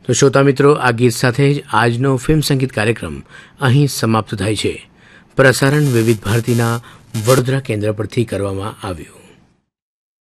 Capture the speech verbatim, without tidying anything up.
તો શ્રોતા મિત્રો, આ ગીત સાથે જ આજનો ફિલ્મ સંગીત કાર્યક્રમ અહીં સમાપ્ત થાય છે. પ્રસારણ વિવિધ ભારતીના વડોદરા કેન્દ્ર પરથી કરવામાં આવ્યું.